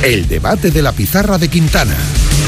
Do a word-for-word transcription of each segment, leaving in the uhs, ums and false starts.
El debate de la pizarra de Quintana.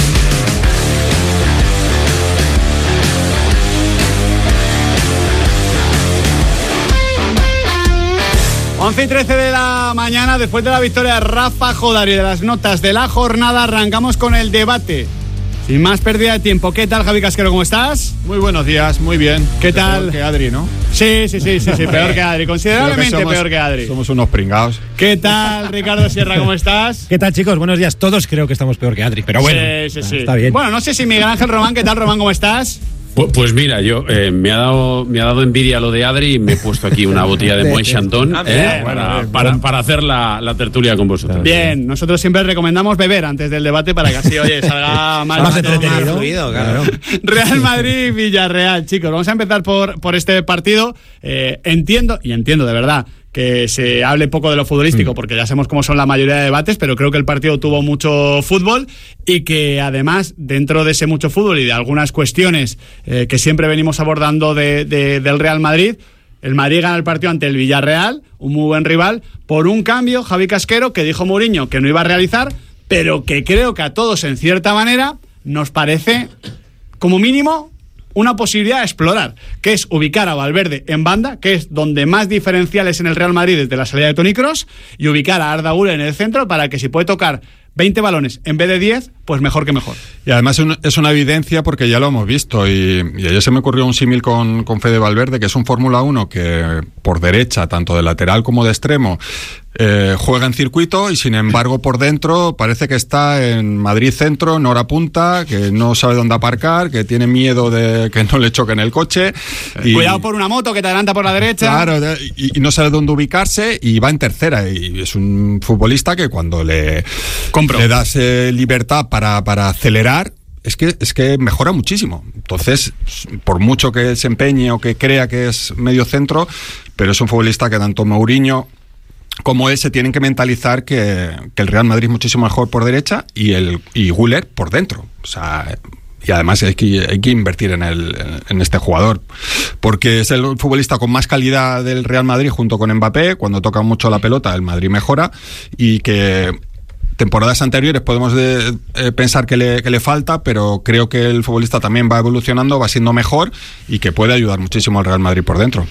once y trece de la mañana, después de la victoria de Rafa Jodari de las notas de la jornada, arrancamos con el debate. Sin más pérdida de tiempo, ¿qué tal, Javi Casquero? ¿Cómo estás? Muy buenos días, muy bien. ¿Qué tal? Peor que Adri, ¿no? Sí, sí, sí, sí, sí, peor que Adri, considerablemente que somos, peor que Adri. Somos unos pringados. ¿Qué tal, Ricardo Sierra? ¿Cómo estás? ¿Qué tal, chicos? Buenos días. Todos creo que estamos peor que Adri, pero bueno, sí, sí, sí. Está bien. Bueno, no sé si Miguel Ángel Román, ¿qué tal, Román? ¿Cómo estás? Pues mira, yo eh, me ha dado me ha dado envidia lo de Adri y me he puesto aquí una botella de Moët Chandon eh, para, para, para hacer la, la tertulia con vosotros. Bien, nosotros siempre recomendamos beber antes del debate para que así, oye, salga más, más entretenido. Fluido, claro. Real Madrid, Villarreal, chicos, vamos a empezar por, por este partido. Eh, entiendo, y entiendo de verdad, que se hable poco de lo futbolístico, porque ya sabemos cómo son la mayoría de debates, pero creo que el partido tuvo mucho fútbol y que además, dentro de ese mucho fútbol y de algunas cuestiones eh, que siempre venimos abordando de, de, del Real Madrid, el Madrid gana el partido ante el Villarreal, un muy buen rival, por un cambio, Javi Casquero, que dijo Mourinho que no iba a realizar, pero que creo que a todos, en cierta manera, nos parece, como mínimo, una posibilidad a explorar, que es ubicar a Valverde en banda, que es donde más diferenciales en el Real Madrid desde la salida de Toni Kroos, y ubicar a Arda Güler en el centro para que si puede tocar veinte balones en vez de diez, pues mejor que mejor. Y además es una evidencia porque ya lo hemos visto y, y ayer se me ocurrió un símil con, con Fede Valverde, que es un Fórmula uno que por derecha, tanto de lateral como de extremo, eh, juega en circuito y sin embargo por dentro parece que está en Madrid centro, en hora punta, que no sabe dónde aparcar, que tiene miedo de que no le choquen el coche. Y, cuidado por una moto que te adelanta por la derecha. Claro, y, y no sabe dónde ubicarse y va en tercera. Y es un futbolista que cuando le... Compro. Le das eh, libertad para, para acelerar, es que, es que mejora muchísimo. Entonces, por mucho que se empeñe o que crea que es medio centro, pero es un futbolista que tanto Mourinho como él se tienen que mentalizar que, que el Real Madrid es muchísimo mejor por derecha y el y Güler por dentro. O sea, y además hay que, hay que invertir en, el, en este jugador, porque es el futbolista con más calidad del Real Madrid junto con Mbappé. Cuando toca mucho la pelota, el Madrid mejora, y que temporadas anteriores podemos de, eh, pensar que le, que le falta, pero creo que el futbolista también va evolucionando, va siendo mejor y que puede ayudar muchísimo al Real Madrid por dentro.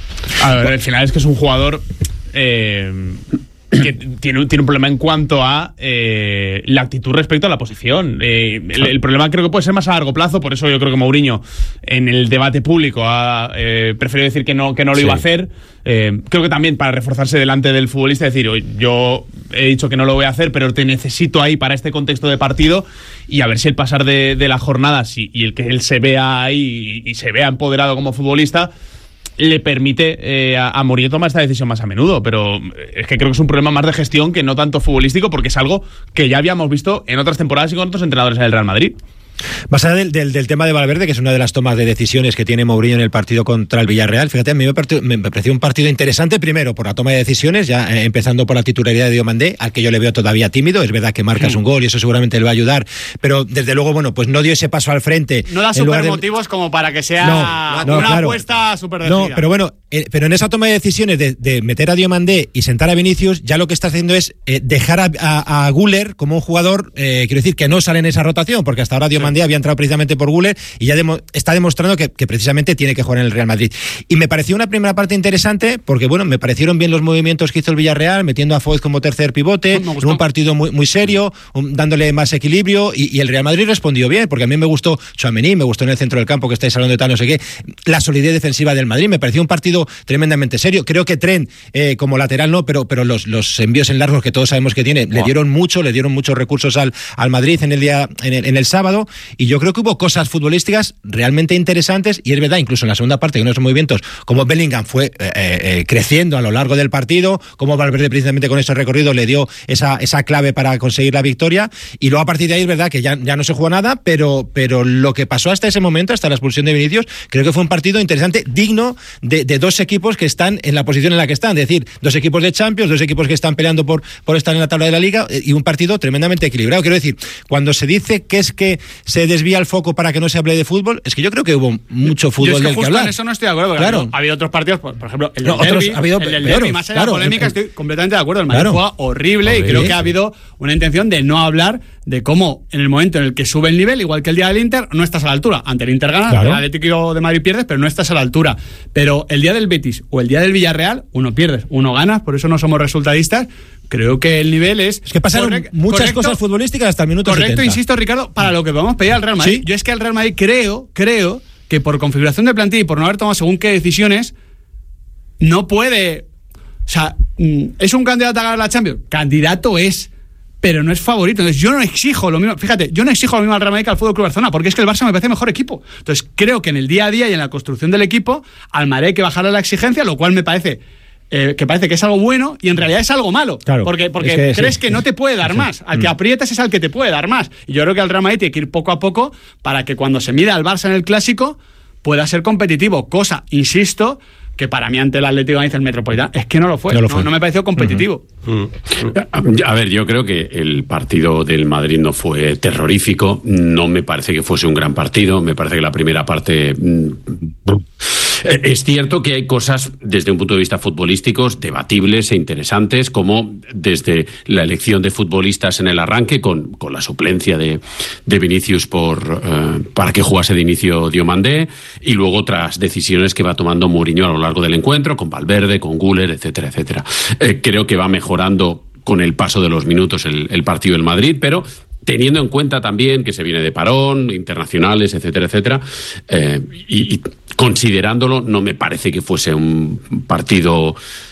A ver, al final es que es un jugador eh, que tiene, tiene un problema en cuanto a eh, la actitud respecto a la posición. Eh, el, el problema creo que puede ser más a largo plazo, por eso yo creo que Mourinho en el debate público ha eh, preferido decir que no, que no lo sí. iba a hacer. Eh, creo que también para reforzarse delante del futbolista, decir, yo he dicho que no lo voy a hacer, pero te necesito ahí para este contexto de partido, y a ver si el pasar de, de la jornada si, y el que él se vea ahí y, y se vea empoderado como futbolista le permite eh, a, a Mourinho tomar esta decisión más a menudo. Pero es que creo que es un problema más de gestión que no tanto futbolístico, porque es algo que ya habíamos visto en otras temporadas y con otros entrenadores en el Real Madrid. Más allá del, del, del tema de Valverde, que es una de las tomas de decisiones que tiene Mourinho en el partido contra el Villarreal, fíjate, a mí me, partió, me pareció un partido interesante, primero por la toma de decisiones, ya eh, empezando por la titularidad de Diomandé, al que yo le veo todavía tímido. Es verdad que marcas un gol y eso seguramente le va a ayudar, pero desde luego, bueno, pues no dio ese paso al frente. No da super motivos de... como para que sea no, no, una claro. apuesta súper decidida. No, pero bueno, eh, pero en esa toma de decisiones de, de meter a Diomandé y sentar a Vinicius, ya lo que está haciendo es eh, dejar a, a, a Güler como un jugador, eh, quiero decir, que no sale en esa rotación, porque hasta ahora Diomandé sí. había entrado precisamente por Güler y ya demo, está demostrando que, que precisamente tiene que jugar en el Real Madrid. Y me pareció una primera parte interesante porque, bueno, me parecieron bien los movimientos que hizo el Villarreal, metiendo a Foyth como tercer pivote, en un partido muy, muy serio, un, dándole más equilibrio, y, y el Real Madrid respondió bien, porque a mí me gustó Tchouaméni, me gustó en el centro del campo que estáis hablando de tal, no sé qué, la solidez defensiva del Madrid, me pareció un partido tremendamente serio. Creo que Trent, eh, como lateral no, pero, pero los, los envíos en largos que todos sabemos que tiene, wow. le dieron mucho, le dieron muchos recursos al, al Madrid en el día, en el, en el sábado, y yo creo que hubo cosas futbolísticas realmente interesantes, y es verdad, incluso en la segunda parte, que no son movimientos, como Bellingham fue eh, eh, creciendo a lo largo del partido, como Valverde precisamente con ese recorrido le dio esa, esa clave para conseguir la victoria, y luego a partir de ahí es verdad que ya, ya no se jugó nada, pero, pero lo que pasó hasta ese momento, hasta la expulsión de Vinicius, creo que fue un partido interesante, digno de, de dos equipos que están en la posición en la que están, es decir, dos equipos de Champions, dos equipos que están peleando por, por estar en la tabla de la Liga, y un partido tremendamente equilibrado. Quiero decir, cuando se dice que es que se desvía el foco para que no se hable de fútbol. Es que yo creo que hubo mucho fútbol yo es que del que justo hablar. En eso no estoy de acuerdo. Claro. Ha habido otros partidos, por, por ejemplo, el del No, otros, derbi, ha habido el del peores, derbi, más allá claro, de la polémica, el- estoy completamente de acuerdo. El Madrid Claro. juega horrible y Horrible. creo que ha habido una intención de no hablar de cómo en el momento en el que sube el nivel, igual que el día del Inter, no estás a la altura. Ante el Inter ganas, Claro. el Atlético de Madrid pierdes, pero no estás a la altura. Pero el día del Betis o el día del Villarreal, uno pierdes, uno ganas, por eso no somos resultadistas. Creo que el nivel es... Es que pasaron correc- muchas correcto, cosas futbolísticas hasta el minuto Correcto, setenta. insisto, Ricardo, para lo que podemos pedir al Real Madrid. Sí. Yo es que al Real Madrid creo, creo que por configuración de plantilla y por no haber tomado según qué decisiones, no puede... O sea, mm, ¿es un candidato a ganar la Champions? Candidato es, pero no es favorito. Entonces yo no exijo lo mismo, fíjate, yo no exijo lo mismo al Real Madrid que al Fútbol Club Barcelona, porque es que el Barça me parece mejor equipo. Entonces creo que en el día a día y en la construcción del equipo, al Madrid hay que bajarle la exigencia, lo cual me parece... Eh, que parece que es algo bueno y en realidad es algo malo. Claro, porque porque es que crees sí, que sí. no te puede dar Sí. más. Al que aprietas es al que te puede dar más. Y yo creo que al Real Madrid tiene que ir poco a poco para que cuando se mida al Barça en el Clásico pueda ser competitivo. Cosa, insisto, que para mí ante el Atlético de Madrid el Metropolitano es que no lo fue. No No, lo fue. no me pareció competitivo. A ver, yo creo que el partido del Madrid no fue terrorífico, no me parece que fuese un gran partido, me parece que la primera parte... mm, es cierto que hay cosas desde un punto de vista futbolístico debatibles e interesantes, como desde la elección de futbolistas en el arranque con, con la suplencia de, de Vinicius por, eh, para que jugase de inicio Diomandé, y luego otras decisiones que va tomando Mourinho a lo largo del encuentro, con Valverde, con Güler, etcétera, etcétera. Eh, creo que va mejorando con el paso de los minutos el, el partido del Madrid, pero teniendo en cuenta también que se viene de parón, internacionales, etcétera, etcétera, eh, y, y considerándolo, no me parece que fuese un partido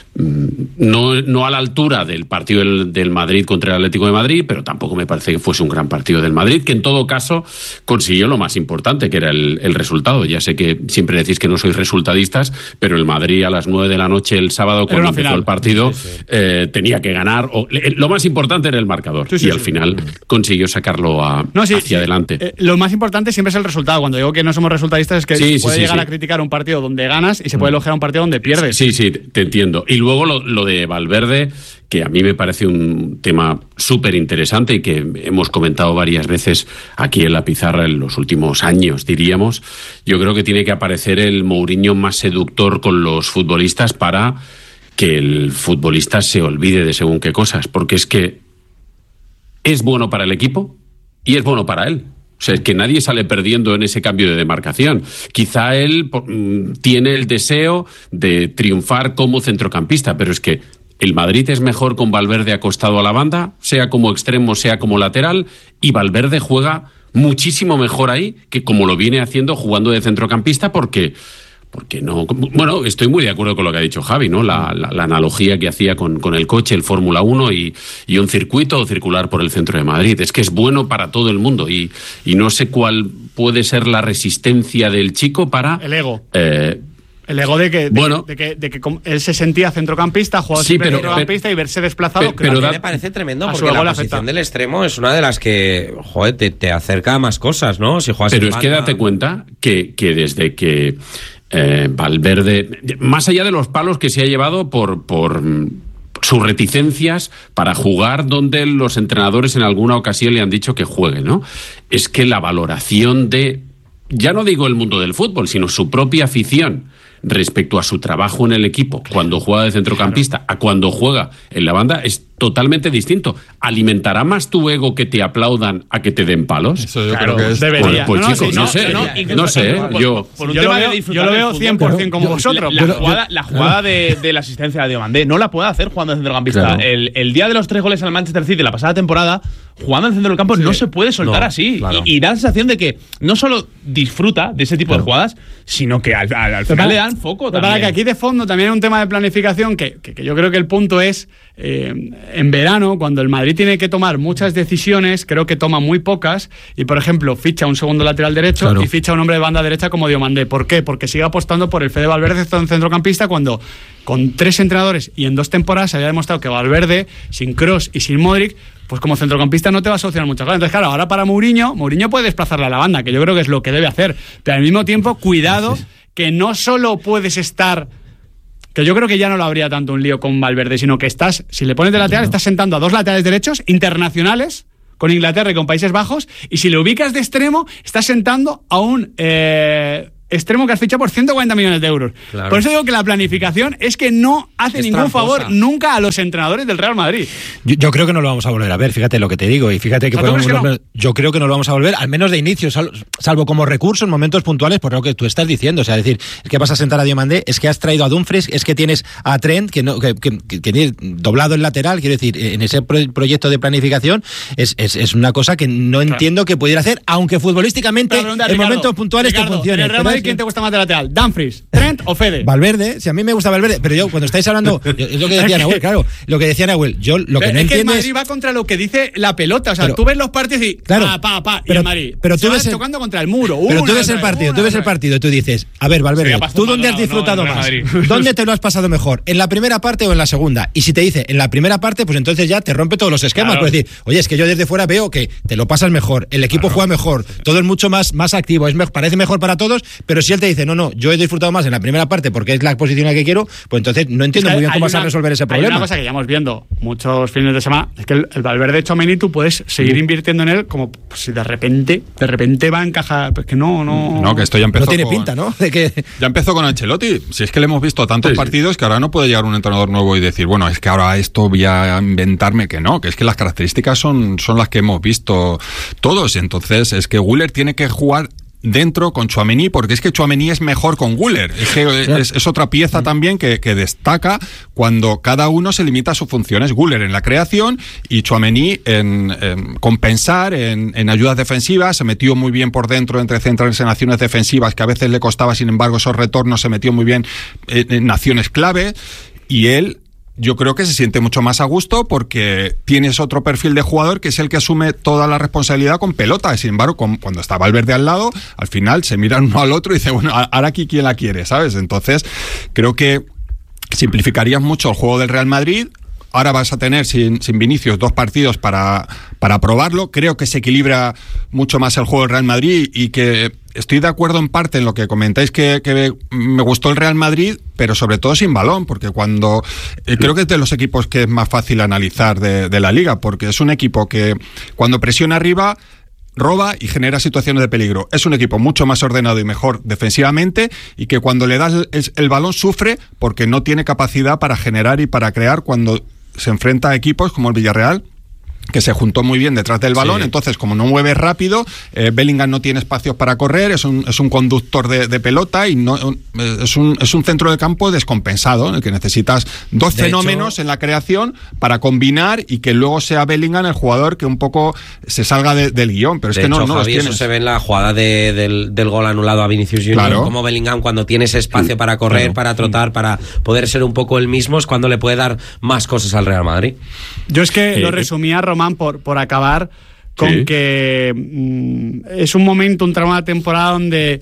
no, no a la altura del partido del, del Madrid contra el Atlético de Madrid, pero tampoco me parece que fuese un gran partido del Madrid, que en todo caso consiguió lo más importante, que era el, el resultado. Ya sé que siempre decís que no sois resultadistas, pero el Madrid a las nueve de la noche el sábado, cuando empezó final. el partido, Sí, sí. eh, tenía que ganar. O, le- lo más importante era el marcador, Sí, sí, y al sí. final consiguió sacarlo a, No, sí, hacia sí. adelante. Eh, lo más importante siempre es el resultado. Cuando digo que no somos resultadistas es que Sí, se sí, puede sí, llegar sí. a criticar un partido donde ganas y se puede elogiar un partido donde pierdes. Sí, sí, te entiendo. Y luego lo, lo de Valverde, que a mí me parece un tema súper interesante y que hemos comentado varias veces aquí en la pizarra en los últimos años, diríamos. Yo creo que tiene que aparecer el Mourinho más seductor con los futbolistas para que el futbolista se olvide de según qué cosas, porque es que es bueno para el equipo y es bueno para él. O sea, es que nadie sale perdiendo en ese cambio de demarcación. Quizá él por, mm, tiene el deseo de triunfar como centrocampista, pero es que el Madrid es mejor con Valverde acostado a la banda, sea como extremo, sea como lateral, y Valverde juega muchísimo mejor ahí que como lo viene haciendo jugando de centrocampista, porque... Porque no. Bueno, estoy muy de acuerdo con lo que ha dicho Javi, ¿no? La, la, la analogía que hacía con, con el coche, el Fórmula uno y, y un circuito circular por el centro de Madrid. Es que es bueno para todo el mundo y, y no sé cuál puede ser la resistencia del chico para. El ego. Eh, El ego de que, de, Bueno. de que, de que com- él se sentía centrocampista, jugaba Sí, siempre pero- centrocampista y verse desplazado. pero- pero claro, A mí da- me parece tremendo a su porque ego la le afecta. posición del extremo es una de las que, joder, te, te acerca a más cosas, ¿no? Si juegas Pero en es que banda- date cuenta que, que desde que eh, Valverde, más allá de los palos que se ha llevado por, por mm, sus reticencias para jugar donde los entrenadores en alguna ocasión le han dicho que juegue, ¿no? Es que la valoración de, ya no digo el mundo del fútbol, sino su propia afición respecto a su trabajo en el equipo, cuando juega de centrocampista, a cuando juega en la banda, es totalmente distinto. ¿Alimentará más tu ego que te aplaudan a que te den palos? Eso yo Claro, creo que es. debería. Pues, pues, No, no, chicos, sí, no, no, sé, no, no, incluso sé, ¿eh? por- yo... por un yo, tema lo de veo, disfrutar yo lo del veo fútbol, cien por ciento como La, vosotros. la Yo- jugada, la jugada de, de la asistencia de Diomandé no la puede hacer jugando de centrocampista. Claro. El, el día de los tres goles al Manchester City la pasada temporada, jugando en el centro del campo, no se puede soltar No, así. claro. Y, y da la sensación de que no solo disfruta de ese tipo de jugadas, sino que al, al- al final le dan foco Pero también. para que aquí de fondo también hay un tema de planificación que, que- que yo creo que el punto es, eh, en verano, cuando el Madrid tiene que tomar muchas decisiones, creo que toma muy pocas, y por ejemplo ficha un segundo lateral derecho Claro. y ficha un hombre de banda derecha como Diomandé. ¿Por qué? Porque sigue apostando por el Fede Valverde en centrocampista cuando con tres entrenadores y en dos temporadas se había demostrado que Valverde, sin Kroos y sin Modric, pues como centrocampista no te va a solucionar muchas cosas. Entonces, claro, ahora para Mourinho, Mourinho puede desplazarle a la banda, que yo creo que es lo que debe hacer, pero al mismo tiempo, cuidado, que no solo puedes estar... Que yo creo que ya no lo habría tanto un lío con Valverde, sino que estás, si le pones de lateral, estás sentando a dos laterales derechos internacionales, con Inglaterra y con Países Bajos, y si le ubicas de extremo, estás sentando a un eh, extremo que has fichado por ciento cuarenta millones de euros. Claro. Por eso digo que la planificación es que no hace es ningún tramposa. favor nunca a los entrenadores del Real Madrid. Yo, yo creo que no lo vamos a volver a ver, fíjate lo que te digo, y fíjate que, podemos, que no? yo creo que no lo vamos a volver, al menos de inicio, sal, salvo como recurso en momentos puntuales, por lo que tú estás diciendo. O sea, decir, es que vas a sentar a Diomandé, es que has traído a Dumfries, es que tienes a Trent, que no que, que, que, que tiene doblado el lateral, quiero decir, en ese pro, proyecto de planificación es, es, es una cosa que no claro. entiendo que pudiera hacer, aunque futbolísticamente en Ricardo, momentos puntuales Ricardo, te funcione. ¿En el Real Madrid quién te gusta más de lateral? ¿Dumfries, Trent o Fede? Valverde, si a mí me gusta Valverde, pero yo cuando estáis hablando, es lo que decía Nahuel, claro, lo que decía Nahuel, yo lo que pero no es entiendo que el Madrid es... va contra lo que dice la pelota, o sea, pero, tú ves los partidos y claro, pa, pa, pa, pero, y el Madrid pero tú se ves va el, chocando contra el muro. Pero una, tú ves el partido, una, tú ves una, el partido y tú dices, a ver, Valverde, ¿tú dónde has disfrutado no, no, más? Madrid. ¿Dónde te lo has pasado mejor? ¿En la primera parte o en la segunda? Y si te dice en la primera parte, pues entonces ya te rompe todos los esquemas. Claro. Puedes decir, oye, es que yo desde fuera veo que te lo pasas mejor, el equipo claro. juega mejor, todo es mucho más, más activo, es me, parece mejor para todos, pero si él te dice, no, no, yo he disfrutado más en la primera parte porque es la posición a la que quiero, pues entonces no entiendo muy bien cómo vas a resolver ese problema. Hay una cosa que llevamos viendo muchos fines de semana, es que el, el Valverde Tchouaméni tú puedes seguir invirtiendo en él como pues, si de repente, de repente va a encajar, pues que no, no... No, que esto ya empezó No tiene con, pinta, ¿no? De que... Ya empezó con Ancelotti. Si es que le hemos visto tantos sí, partidos sí. que ahora no puede llegar un entrenador nuevo y decir, bueno, es que ahora esto voy a inventarme, que no, que es que las características son, son las que hemos visto todos. Entonces, es que Güler tiene que jugar dentro con Tchouaméni, porque es que Tchouaméni es mejor con Güler. Es que es, es otra pieza también que, que destaca cuando cada uno se limita a sus funciones. Güler en la creación y Tchouaméni en, en compensar, en, en ayudas defensivas. Se metió muy bien por dentro entre centrales en acciones defensivas, que a veces le costaba, sin embargo, esos retornos se metió muy bien en, en acciones clave. Y él, yo creo que se siente mucho más a gusto porque tienes otro perfil de jugador que es el que asume toda la responsabilidad con pelota. Sin embargo, con, cuando está Valverde al lado, al final se miran uno al otro y dicen, bueno, ahora aquí quién la quiere, ¿sabes? Entonces, creo que simplificarías mucho el juego del Real Madrid. Ahora vas a tener sin, sin Vinicius dos partidos para, para probarlo. Creo que se equilibra mucho más el juego del Real Madrid y que estoy de acuerdo en parte en lo que comentáis que, que me gustó el Real Madrid, pero sobre todo sin balón, porque cuando eh, creo que es de los equipos que es más fácil analizar de, de la liga, porque es un equipo que cuando presiona arriba roba y genera situaciones de peligro. Es un equipo mucho más ordenado y mejor defensivamente y que cuando le das el, el balón sufre porque no tiene capacidad para generar y para crear cuando se enfrenta a equipos como el Villarreal, que se juntó muy bien detrás del balón, sí. Entonces como no mueve rápido, eh, Bellingham no tiene espacios para correr, es un, es un conductor de, de pelota y no es un, es un centro de campo descompensado, en el que necesitas dos de fenómenos hecho, en la creación para combinar y que luego sea Bellingham el jugador que un poco se salga de, del guión, pero es de que hecho, no, no Javi, los tienes. Eso se ve en la jugada de, del, del gol anulado a Vinicius Junior, claro. Como Bellingham cuando tiene ese espacio para correr, claro. Para trotar, para poder ser un poco el mismo, es cuando le puede dar más cosas al Real Madrid. Yo es que eh, lo resumía, Román, por, por acabar con sí. que mmm, es un momento, un tramo de temporada donde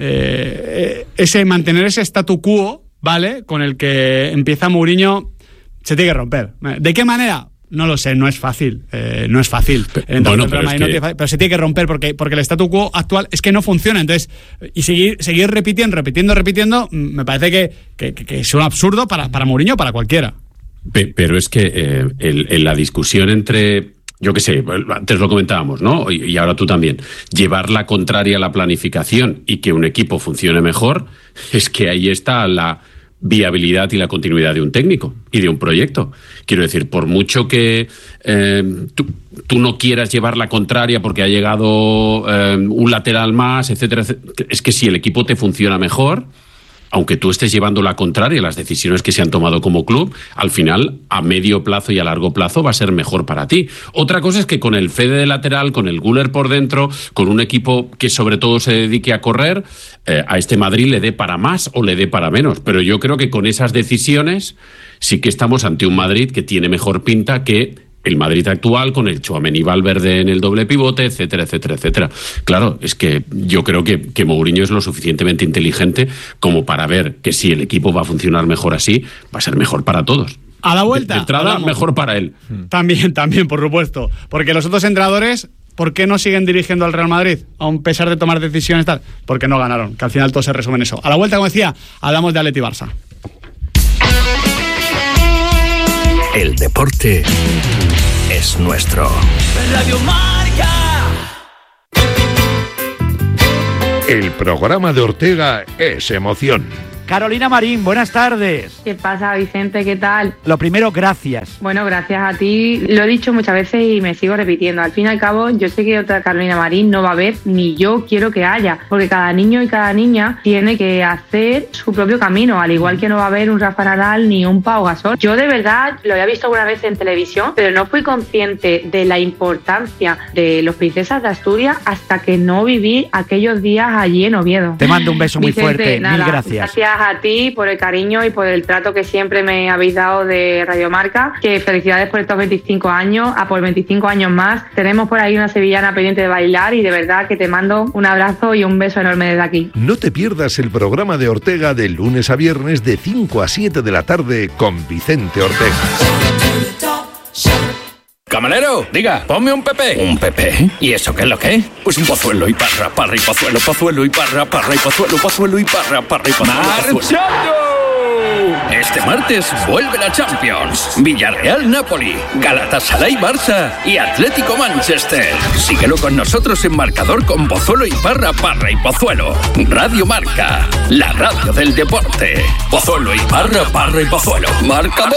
eh, ese mantener ese statu quo, ¿vale? Con el que empieza Mourinho, se tiene que romper. ¿De qué manera? No lo sé, no es fácil, eh, no es fácil. Entonces, bueno, pero, es que... no tiene, pero se tiene que romper porque, porque el statu quo actual es que no funciona. Entonces, y seguir, seguir repitiendo, repitiendo, repitiendo, me parece que, que, que es un absurdo para, para Mourinho, para cualquiera. Pero es que eh, el, en la discusión entre, yo qué sé, antes lo comentábamos, ¿no? Y, y ahora tú también, llevar la contraria a la planificación y que un equipo funcione mejor, es que ahí está la viabilidad y la continuidad de un técnico y de un proyecto. Quiero decir, por mucho que eh, tú, tú no quieras llevar la contraria porque ha llegado eh, un lateral más, etcétera, etcétera, es que si el equipo te funciona mejor, aunque tú estés llevando la contraria, las decisiones que se han tomado como club, al final, a medio plazo y a largo plazo, va a ser mejor para ti. Otra cosa es que con el Fede de lateral, con el Güler por dentro, con un equipo que sobre todo se dedique a correr, eh, a este Madrid le dé para más o le dé para menos. Pero yo creo que con esas decisiones sí que estamos ante un Madrid que tiene mejor pinta que el Madrid actual, con el Tchouaméni Valverde en el doble pivote, etcétera, etcétera, etcétera. Claro, es que yo creo que, que Mourinho es lo suficientemente inteligente como para ver que si el equipo va a funcionar mejor así, va a ser mejor para todos. A la vuelta. De, de entrada, hablamos. Mejor para él. También, también, por supuesto. Porque los otros entrenadores, ¿por qué no siguen dirigiendo al Real Madrid? A pesar de tomar decisiones tal. Porque no ganaron, que al final todo se resume en eso. A la vuelta, como decía, hablamos de Atleti Barça. El deporte es nuestro. Radio Marca. El programa de Ortega es emoción. Carolina Marín, buenas tardes. ¿Qué pasa, Vicente? ¿Qué tal? Lo primero, gracias. Bueno, gracias a ti. Lo he dicho muchas veces y me sigo repitiendo. Al fin y al cabo, yo sé que otra Carolina Marín no va a haber, ni yo quiero que haya, porque cada niño y cada niña tiene que hacer su propio camino, al igual que no va a haber un Rafa Nadal ni un Pau Gasol. Yo de verdad lo había visto alguna vez en televisión, pero no fui consciente de la importancia de los Princesas de Asturias hasta que no viví aquellos días allí en Oviedo. Te mando un beso muy Vicente, fuerte. nada, Mil gracias. Gracias a ti por el cariño y por el trato que siempre me habéis dado de Radio Marca. Que felicidades por estos veinticinco años, a por veinticinco años más. Tenemos por ahí una sevillana pendiente de bailar y de verdad que te mando un abrazo y un beso enorme desde aquí. No te pierdas el programa de Ortega de lunes a viernes de cinco a siete de la tarde con Vicente Ortega. Camarero, diga, ponme un Pepe. ¿Un Pepe? ¿Y eso qué es lo que es? Pues un pozuelo y parra, parra y pozuelo, pozuelo y parra, parra y pozuelo, pozuelo y parra, parra y pozuelo. ¡Marchando! Este martes vuelve la Champions. Villarreal-Napoli, Galatasaray-Barça y Atlético-Manchester. Síguelo con nosotros en marcador con Pozuelo y Parra, Parra y Pozuelo. Radio Marca, la radio del deporte. Pozuelo y Parra, Parra y Pozuelo. ¡Marcador!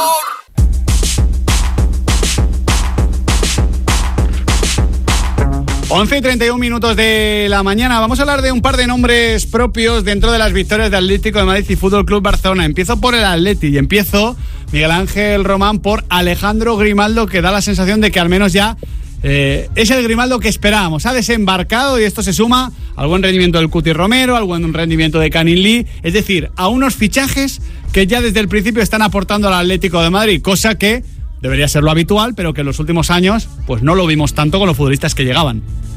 once y treinta y un minutos de la mañana. Vamos a hablar de un par de nombres propios dentro de las victorias de Atlético de Madrid y Fútbol Club Barcelona. Empiezo por el Atleti y empiezo, Miguel Ángel Román, por Alejandro Grimaldo, que da la sensación de que al menos ya eh, es el Grimaldo que esperábamos. Ha desembarcado y esto se suma al buen rendimiento del Cuti Romero, al buen rendimiento de Canin Lee, es decir, a unos fichajes que ya desde el principio están aportando al Atlético de Madrid, cosa que debería ser lo habitual, pero que en los últimos años pues no lo vimos tanto con los futbolistas que llegaban.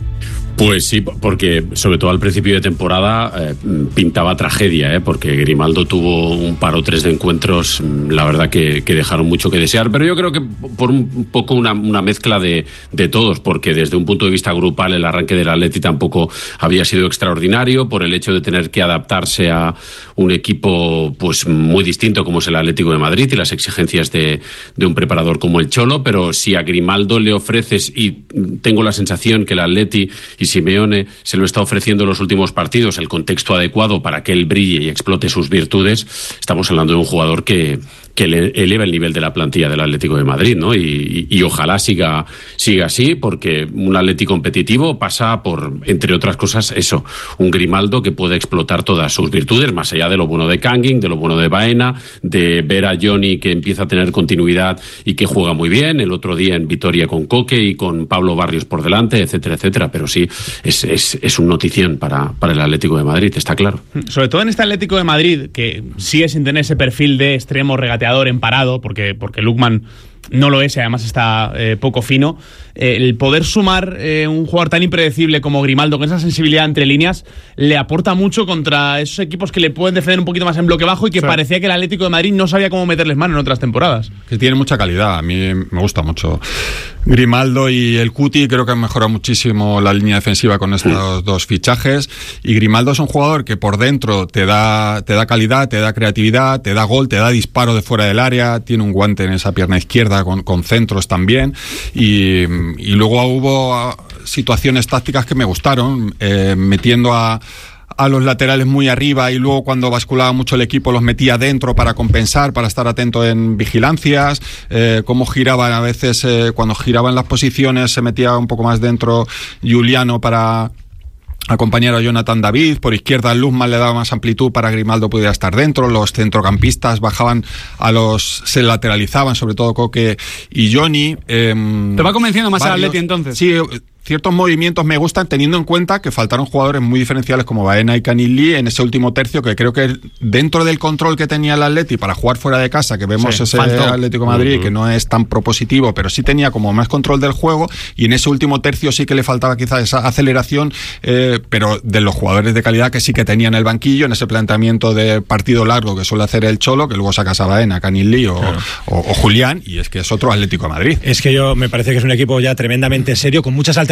Pues sí, porque sobre todo al principio de temporada eh, pintaba tragedia, ¿eh? Porque Grimaldo tuvo un par o tres de encuentros, la verdad que, que dejaron mucho que desear, pero yo creo que por un poco una, una mezcla de, de todos, porque desde un punto de vista grupal el arranque del Atleti tampoco había sido extraordinario, por el hecho de tener que adaptarse a un equipo pues muy distinto como es el Atlético de Madrid y las exigencias de, de un preparador como el Cholo, pero si a Grimaldo le ofreces, y tengo la sensación que el Atleti y Simeone se lo está ofreciendo en los últimos partidos, el contexto adecuado para que él brille y explote sus virtudes, estamos hablando de un jugador que, que le eleva el nivel de la plantilla del Atlético de Madrid, ¿no? Y, y, y ojalá siga, siga así, porque un Atleti competitivo pasa por, entre otras cosas, eso, un Grimaldo que puede explotar todas sus virtudes, más allá de lo bueno de Kangin, de lo bueno de Baena, de ver a Johnny que empieza a tener continuidad y que juega muy bien, el otro día en Vitoria con Coque y con Pablo Barrios por delante, etcétera, etcétera, pero sí, es, es, es un notición para, para el Atlético de Madrid, está claro. Sobre todo en este Atlético de Madrid, que sigue sin tener ese perfil de extremo regateador en parado, porque, porque Lookman no lo es y además está eh, poco fino, eh, el poder sumar eh, un jugador tan impredecible como Grimaldo con esa sensibilidad entre líneas le aporta mucho contra esos equipos que le pueden defender un poquito más en bloque bajo y que sí, parecía que el Atlético de Madrid no sabía cómo meterles mano en otras temporadas. Que tiene mucha calidad, a mí me gusta mucho Grimaldo y el Cuti, creo que han mejorado muchísimo la línea defensiva con estos sí. dos fichajes, y Grimaldo es un jugador que por dentro te da, te da calidad, te da creatividad, te da gol, te da disparo de fuera del área, tiene un guante en esa pierna izquierda Con, con centros también, y, y luego hubo situaciones tácticas que me gustaron, eh, metiendo a a los laterales muy arriba y luego cuando basculaba mucho el equipo los metía dentro para compensar, para estar atento en vigilancias, eh, cómo giraban a veces, eh, cuando giraban las posiciones se metía un poco más dentro Juliano para acompañar a Jonathan David, por izquierda Luzman le daba más amplitud para que Grimaldo pudiera estar dentro, los centrocampistas bajaban a los, se lateralizaban, sobre todo Coque y Johnny. Eh, ¿Te va convenciendo más el Atleti entonces? Sí, ciertos movimientos me gustan, teniendo en cuenta que faltaron jugadores muy diferenciales como Baena y Canin Lee en ese último tercio, que creo que dentro del control que tenía el Atleti para jugar fuera de casa, que vemos sí, ese faltó. Atlético de Madrid, uh-huh. que no es tan propositivo, pero sí tenía como más control del juego, y en ese último tercio sí que le faltaba quizás esa aceleración, eh, pero de los jugadores de calidad que sí que tenía en el banquillo, en ese planteamiento de partido largo que suele hacer el Cholo, que luego sacas a Baena, Canin Lee o, claro. o, o Julián, y es que es otro Atlético de Madrid. Es que yo me parece que es un equipo ya tremendamente serio, con muchas alternativas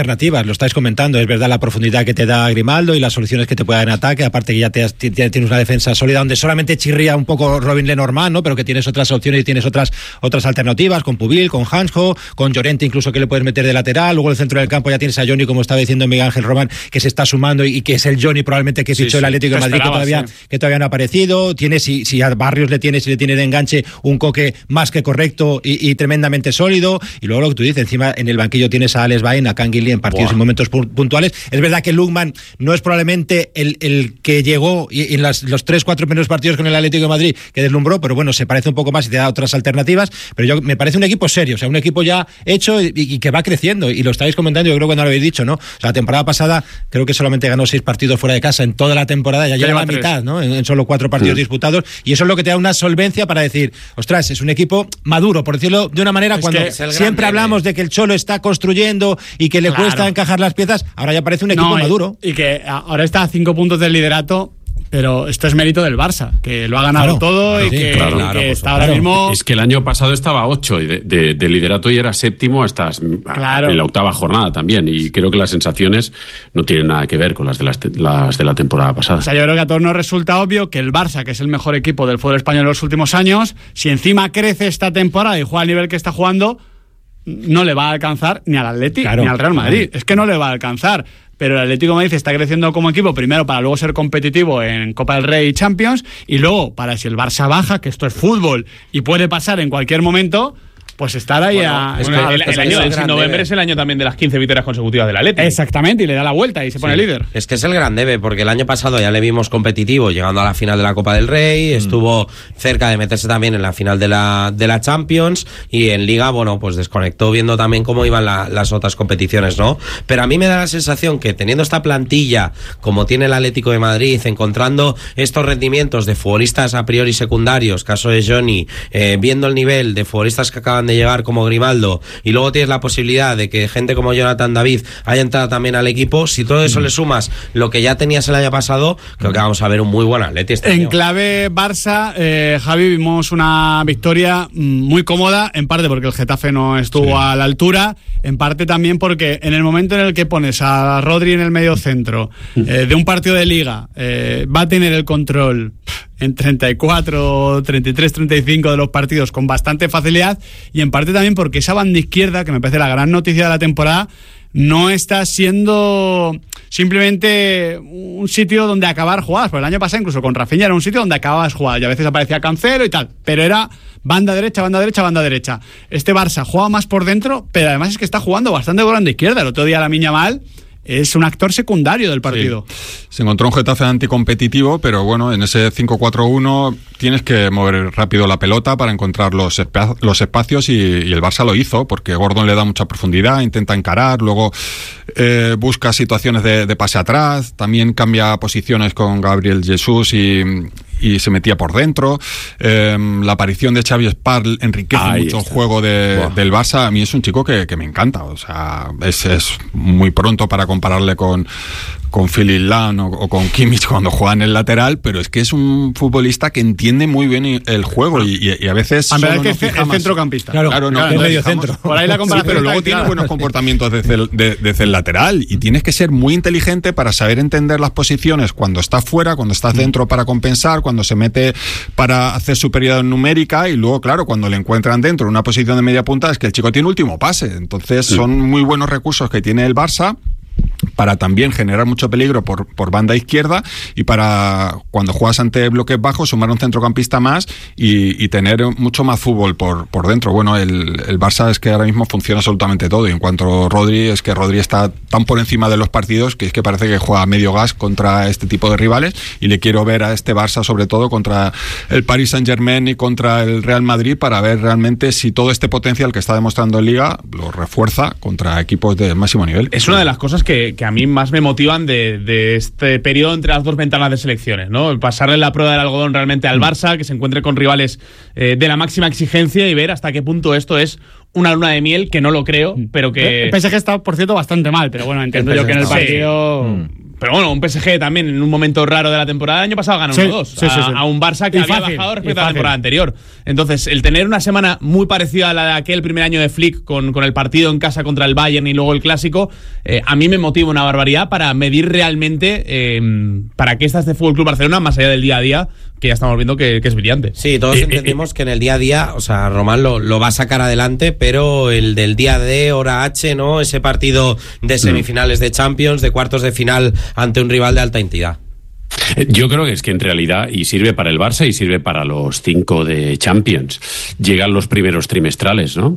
alternativas, lo estáis comentando. Es verdad la profundidad que te da Grimaldo y las soluciones que te puede dar en ataque, aparte que ya te has, t- tienes una defensa sólida donde solamente chirría un poco Robin Lenormand, ¿no? Pero que tienes otras opciones y tienes otras otras alternativas, con Pubil, con Hansjo, con Llorente incluso, que le puedes meter de lateral. Luego el centro del campo ya tienes a Johnny, como estaba diciendo Miguel Ángel Román, que se está sumando y, y que es el Johnny probablemente que Sí, fichó sí. el Atlético de Te Madrid, que esperabas, todavía, sí. que todavía no ha aparecido. Tiene, si, si a Barrios le tienes, si le tiene de enganche, un Coque más que correcto y, y tremendamente sólido. Y luego lo que tú dices, encima en el banquillo tienes a Alex Bain, a Canguilí en partidos Buah. y momentos pu- puntuales. Es verdad que Lukman no es probablemente el, el que llegó y, y en las, los tres, cuatro primeros partidos con el Atlético de Madrid que deslumbró, pero bueno, se parece un poco más y te da otras alternativas. Pero yo me parece un equipo serio, o sea, un equipo ya hecho y, y que va creciendo. Y lo estáis comentando, yo creo que no lo habéis dicho, ¿no? O sea, la temporada pasada creo que solamente ganó seis partidos fuera de casa en toda la temporada, ya lleva la tres. mitad, ¿no? En, en solo cuatro partidos Mm. disputados. Y eso es lo que te da una solvencia para decir, ostras, es un equipo maduro, por decirlo de una manera, Es cuando que es el siempre gran hablamos de que el Cholo está construyendo y que le Claro. cuesta encajar las piezas, ahora ya parece un equipo No, y- maduro. Y, que ahora está a cinco puntos del liderato, pero esto es mérito del Barça, que lo ha ganado Claro, todo claro, y sí, que, claro, y claro, que por está supuesto. ahora mismo... Es que el año pasado estaba a ocho y de, de- de liderato y era séptimo hasta Claro. en la octava jornada también. Y creo que las sensaciones no tienen nada que ver con las de, las, las de la temporada pasada. O sea, yo creo que a todos nos resulta obvio que el Barça, que es el mejor equipo del fútbol español en los últimos años, si encima crece esta temporada y juega al nivel que está jugando, no le va a alcanzar ni al Atleti Claro, ni al Real Madrid. claro. Es que no le va a alcanzar. Pero el Atlético de Madrid está creciendo como equipo, primero para luego ser competitivo en Copa del Rey y Champions, y luego para si el Barça baja, que esto es fútbol y puede pasar en cualquier momento, pues estar ahí Bueno, a... es a- que a- el, a- el año es de gran noviembre debe. es el año también de las quince victorias consecutivas del Atlético. Exactamente, y le da la vuelta y se pone Sí. líder. Es que es el gran debe, porque el año pasado ya le vimos competitivo llegando a la final de la Copa del Rey, estuvo cerca de meterse también en la final de la, de la Champions, y en Liga, bueno, pues desconectó viendo también cómo iban la- las otras competiciones, ¿no? Pero a mí me da la sensación que teniendo esta plantilla como tiene el Atlético de Madrid, encontrando estos rendimientos de futbolistas a priori secundarios, caso de Johnny, eh, viendo el nivel de futbolistas que acaban de llegar como Grimaldo, y luego tienes la posibilidad de que gente como Jonathan David haya entrado también al equipo, si todo eso le sumas lo que ya tenías el año pasado, creo que vamos a ver un muy buen Atleti este En año. clave Barça, eh, Javi, vimos una victoria mm, muy cómoda, en parte porque el Getafe no estuvo Sí. a la altura, en parte también porque en el momento en el que pones a Rodri en el medio centro eh, de un partido de liga, eh, va a tener el control en treinta y cuatro, treinta y tres, treinta y cinco de los partidos con bastante facilidad, y en parte también porque esa banda izquierda, que me parece la gran noticia de la temporada, no está siendo simplemente un sitio donde acabar jugadas, porque el año pasado incluso con Rafinha era un sitio donde acababas jugadas y a veces aparecía Cancelo y tal, pero era banda derecha, banda derecha, banda derecha. Este Barça juega más por dentro, pero además es que está jugando bastante por banda izquierda. El otro día la Miña Mal es un actor secundario del partido. Sí. Se encontró un Getafe anticompetitivo, pero bueno, en ese cinco cuatro uno tienes que mover rápido la pelota para encontrar los, espa- los espacios y, y el Barça lo hizo, porque Gordon le da mucha profundidad, intenta encarar, luego eh, busca situaciones de, de pase atrás, también cambia posiciones con Gabriel Jesús y, y se metía por dentro. Eh, la aparición de Xavi Sparl enriquece Ahí mucho está. el juego de, Buah. del Barça. A mí es un chico que, que me encanta, o sea, es, es muy pronto para compararle con, con Philip Lahm o, o con Kimmich cuando juega en el lateral, pero es que es un futbolista que entiende muy bien el juego y, y, y a veces A ver, solo que nos es, es fijamos- centrocampista. Claro, Claro, no, claro, no medio dejamos- centro. Por ahí la Sí, comparación pero está luego clara. tiene buenos comportamientos desde el, de- desde el lateral y tienes que ser muy inteligente para saber entender las posiciones cuando está fuera, cuando está dentro para compensar, cuando se mete para hacer superioridad numérica y luego, claro, cuando le encuentran dentro en una posición de media punta es que el chico tiene último pase. Entonces son muy buenos recursos que tiene el Barça para también generar mucho peligro por, por banda izquierda y para cuando juegas ante bloques bajos sumar un centrocampista más y, y tener mucho más fútbol por, por dentro. Bueno, el, el Barça es que ahora mismo funciona absolutamente todo y en cuanto a Rodri, es que Rodri está tan por encima de los partidos que es que parece que juega a medio gas contra este tipo de rivales y le quiero ver a este Barça sobre todo contra el Paris Saint-Germain y contra el Real Madrid para ver realmente si todo este potencial que está demostrando en Liga lo refuerza contra equipos de máximo nivel. Es una de las cosas que, que a mí más me motivan de, de este periodo entre las dos ventanas de selecciones, ¿no? Pasarle la prueba del algodón realmente al Barça, que se encuentre con rivales eh, de la máxima exigencia y ver hasta qué punto esto es una luna de miel, que no lo creo, pero que... El P S G está, por cierto, bastante mal, pero bueno, entiendo El yo que en el P S G está partido... Sí. pero bueno, un P S G también en un momento raro de la temporada. El año pasado ganó Sí, uno dos sí, sí, a, sí. a un Barça que Y había fácil, bajado y respecto a la fácil. temporada anterior. Entonces, el tener una semana muy parecida a la de aquel primer año de Flick con, con el partido en casa contra el Bayern y luego el Clásico, eh, a mí me motiva una barbaridad para medir realmente eh, para qué está este Fútbol Club Barcelona más allá del día a día, que ya estamos viendo que, que es brillante. Sí, todos Eh, entendemos eh, que en el día a día, o sea, Román lo, lo va a sacar adelante, pero el del día D, hora H, ¿no? Ese partido de semifinales de Champions, de cuartos de final ante un rival de alta entidad. Yo creo que es que en realidad, y sirve para el Barça y sirve para los cinco de Champions, llegan los primeros trimestrales, ¿no?